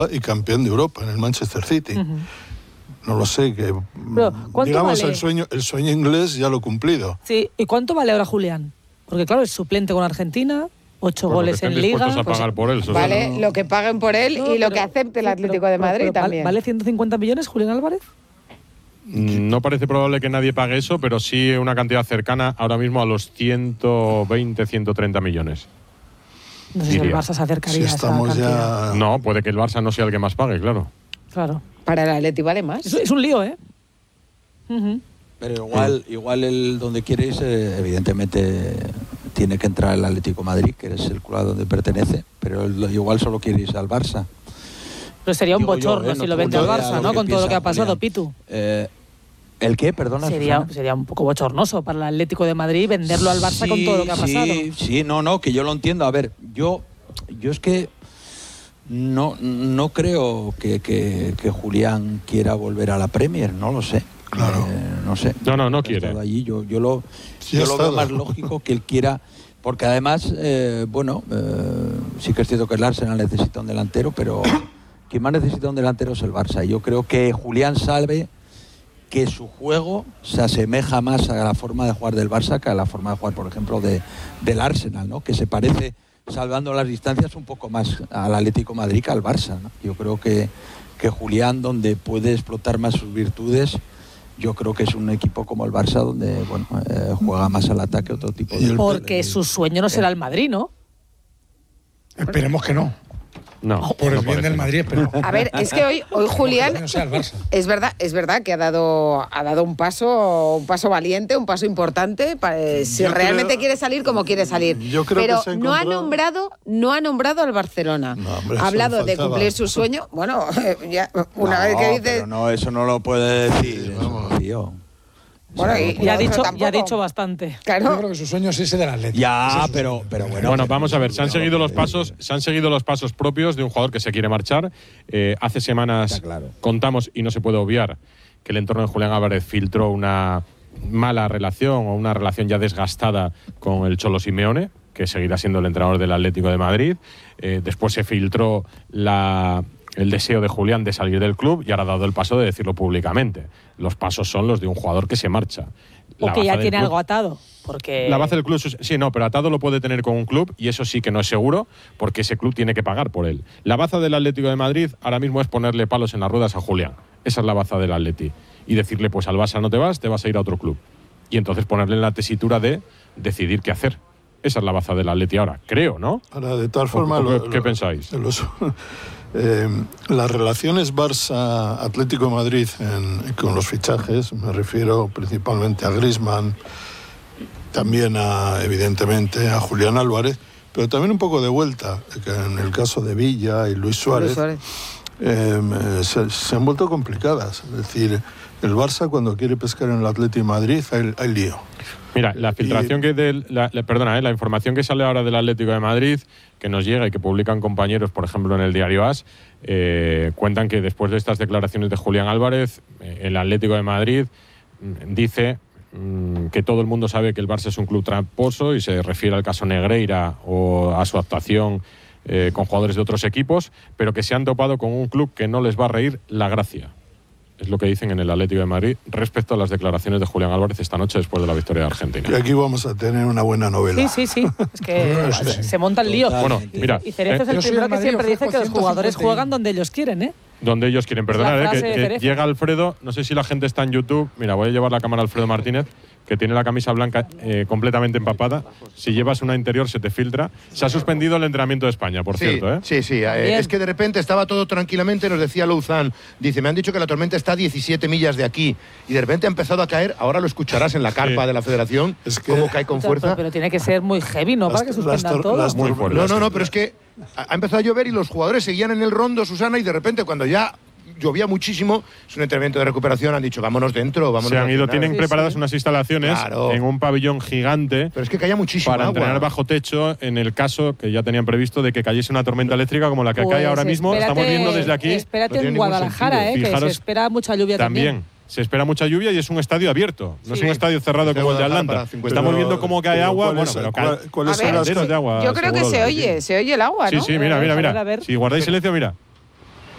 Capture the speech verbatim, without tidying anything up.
y campeón de Europa en el Manchester City. Uh-huh. No lo sé, que Pero, digamos vale? el sueño, el sueño inglés ya lo he cumplido. Sí, ¿y cuánto vale ahora Julián? Porque claro, es suplente con Argentina, ocho por goles en Liga. A pagar por él, vale, no. lo que paguen por él no, y lo pero, que acepte el Atlético pero, de Madrid pero, pero, también. ¿Vale ciento cincuenta millones Julián Álvarez? No parece probable que nadie pague eso, pero sí una cantidad cercana ahora mismo a los ciento veinte, ciento treinta millones. No sé si el Barça se acercaría si estamos a esa cantidad. Ya... No, puede que el Barça no sea el que más pague, claro. Claro. Para el Atleti vale más. Es, es un lío, ¿eh? Uh-huh. Pero igual, igual el donde quieres, eh, evidentemente tiene que entrar el Atlético de Madrid, que es el club a donde pertenece, pero el, igual solo quiere irse al Barça. Pero sería un Digo bochorno yo, eh, si no lo vende al Barça, ¿no? Con todo lo que ha pasado, Julián. Pitu. Eh, ¿El qué? Perdona. Sería, sería un poco bochornoso para el Atlético de Madrid venderlo al Barça sí, con todo lo que ha pasado. Sí, sí, no, no, que yo lo entiendo. A ver, yo, yo es que no, no creo que, que, que Julián quiera volver a la Premier, no lo sé. Claro. Eh, no sé. No, no, no quiere. Allí. Yo, yo lo, sí, yo lo veo más lógico que él quiera, porque además, eh, bueno, eh, sí que es cierto que el Arsenal necesita un delantero, pero quien más necesita un delantero es el Barça. Yo creo que Julián sabe que su juego se asemeja más a la forma de jugar del Barça que a la forma de jugar, por ejemplo, de, del Arsenal, ¿no? Que se parece, salvando las distancias, un poco más al Atlético de Madrid que al Barça, ¿no? Yo creo que, que Julián, donde puede explotar más sus virtudes, yo creo que es un equipo como el Barça, donde bueno, eh, juega más al ataque, otro tipo de... Porque de, su sueño no será el Madrid, ¿no? Esperemos que no. No, por el no bien del Madrid, esperemos. A ver, es que hoy, hoy Julián no sea el Barça. es verdad, es verdad que ha dado, ha dado un paso, un paso valiente, un paso importante. Para, eh, si yo realmente creo, quiere salir como quiere salir. Yo creo Pero que se ha no ha encontrado... nombrado, no ha nombrado al Barcelona. No, hombre, ha hablado de faltaba. cumplir su sueño. Bueno, ya una no, vez que dices. Pero no, eso no lo puede decir. Sí, eso, tío. Bueno, y, ya, ha y dicho, tampoco. ya ha dicho bastante. Claro. Yo creo que su sueño es ese del Atlético. Ya, pero, pero bueno. Bueno, vamos a ver, se han seguido los pasos, se han seguido los pasos propios de un jugador que se quiere marchar. Eh, hace semanas claro. contamos, y no se puede obviar, que el entorno de Julián Álvarez filtró una mala relación o una relación ya desgastada con el Cholo Simeone, que seguirá siendo el entrenador del Atlético de Madrid. Eh, después se filtró la... el deseo de Julián de salir del club y ahora ha dado el paso de decirlo públicamente. Los pasos son los de un jugador que se marcha. O La que ya baza del tiene club, algo atado. Porque... La base del club, sí, no, pero atado lo puede tener con un club y eso sí que no es seguro porque ese club tiene que pagar por él. La baza del Atlético de Madrid ahora mismo es ponerle palos en las ruedas a Julián. Esa es la baza del Atleti. Y decirle, pues al Barça no te vas, te vas a ir a otro club. Y entonces ponerle en la tesitura de decidir qué hacer. Esa es la baza del Atleti ahora, creo, ¿no? Ahora, de tal forma... ¿O, o, lo, ¿Qué lo, pensáis? Los, eh, las relaciones Barça-Atlético de Madrid en, con los fichajes, me refiero principalmente a Griezmann, también a, evidentemente, a Julián Álvarez, pero también un poco de vuelta, que en el caso de Villa y Luis Suárez, Luis Suárez. Eh, se, se han vuelto complicadas. Es decir, el Barça cuando quiere pescar en el Atlético de Madrid hay, hay lío. Mira, la filtración y, que del, la, la, perdona, eh, la información que sale ahora del Atlético de Madrid, que nos llega y que publican compañeros, por ejemplo, en el diario AS, eh, cuentan que después de estas declaraciones de Julián Álvarez, eh, el Atlético de Madrid mm, dice mm, que todo el mundo sabe que el Barça es un club tramposo y se refiere al caso Negreira o a su actuación eh, con jugadores de otros equipos, pero que se han topado con un club que no les va a reír la gracia. Es lo que dicen en el Atlético de Madrid respecto a las declaraciones de Julián Álvarez esta noche después de la victoria de Argentina. Y aquí vamos a tener una buena novela. Sí, sí, sí. Es que No, se, sí. se monta el lío. Bueno, mira, y Cerezo eh, es el yo soy primero el que Madrid, siempre dice ofrezco que los jugadores ciento cincuenta juegan donde ellos quieren, ¿eh? Donde ellos quieren. Perdonad, Es la eh, frase que, de que Cerezo. llega Alfredo, no sé si la gente está en YouTube. Mira, voy a llevar la cámara a Alfredo Martínez, que tiene la camisa blanca eh, completamente empapada. Si llevas una interior se te filtra. Se ha suspendido el entrenamiento de España, por sí, cierto, ¿eh? Sí, sí. Eh, es que de repente estaba todo tranquilamente, nos decía Louzán. Dice, me han dicho que la tormenta está a diecisiete millas de aquí. Y de repente ha empezado a caer, ahora lo escucharás en la carpa Sí. de la Federación, Es que- cómo cae con Pero, fuerza. pero tiene que ser muy heavy, ¿no? Para que Las- suspendan las tor- todo. las Muy tor- fuerte. No, las no, no, tor- pero es que ha ha empezado a llover y los jugadores seguían en el rondo, Susana, y de repente cuando ya llovía muchísimo, es un entrenamiento de recuperación, han dicho, vámonos dentro, vámonos Se han a ido, cenar. tienen Sí, preparadas sí. unas instalaciones Claro. en un pabellón gigante Pero es que caía muchísimo para agua. entrenar bajo techo en el caso que ya tenían previsto de que cayese una tormenta eléctrica como la que Pues cae ahora mismo. espérate- Estamos viendo desde aquí. Espérate No tiene en ningún Guadalajara, sentido. ¿eh? Que Fijaros, se espera mucha lluvia también. También. Se espera mucha lluvia y es un estadio abierto. No Sí. es un estadio cerrado Es de como el de Guadalajara Atlanta. para cincuenta. Estamos Pero- viendo cómo cae pero agua. ¿cuál Bueno, es- pero cuál- cae. cuáles A son ver, las- Calderos de agua. Yo creo que seguro, se ¿no? oye, se oye el agua, Sí, ¿no? sí, mira, mira, A ver, mira. a ver. Si guardáis silencio, mira.